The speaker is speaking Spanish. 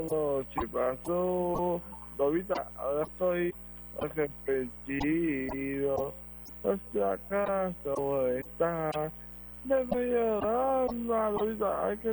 noche pasó, Lobita, ahora estoy arrepentido. No sé acaso estar, me voy llorando, Lobita, ay que